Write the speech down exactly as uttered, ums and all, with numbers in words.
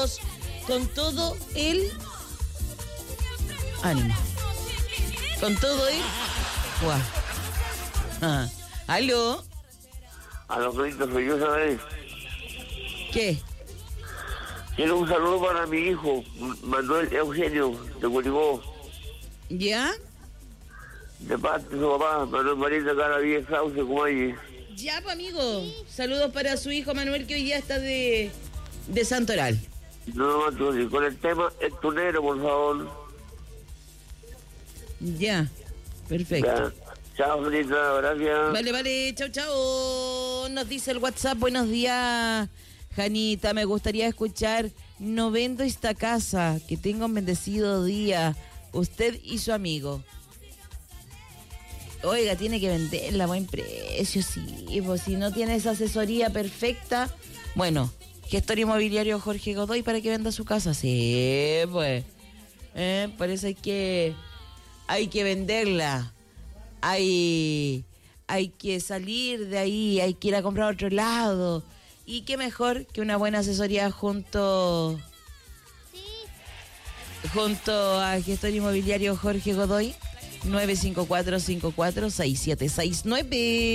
con todo el ánimo. Con todo el... Guau. Ah. ¿Aló? A los gritos soy yo, ¿sabes? ¿Qué? Quiero un saludo para mi hijo, Manuel Eugenio, de Curicó. ¿Ya? De parte de su papá, Manuel Marita, cara diez, Sauce, Cumaye. Ya, pues, amigo. Saludos para su hijo Manuel, que hoy día está de, de Santoral. No, no, con el tema El Tunero, por favor. Ya, perfecto. Ya. Chao, Felita, gracias. Vale, vale, chao, chao. Nos dice el WhatsApp, buenos días, Janita, me gustaría escuchar No vendo esta casa, que tenga un bendecido día, usted y su amigo. Oiga, tiene que venderla a buen precio, sí, pues si no tiene esa asesoría perfecta, bueno, gestor inmobiliario Jorge Godoy para que venda su casa, sí, pues, eh, por eso hay que, hay que venderla. Hay, hay que salir de ahí, hay que ir a comprar a otro lado. Y qué mejor que una buena asesoría junto, sí. junto al gestor inmobiliario Jorge Godoy, nueve cinco cuatro cinco cuatro seis siete seis nueve.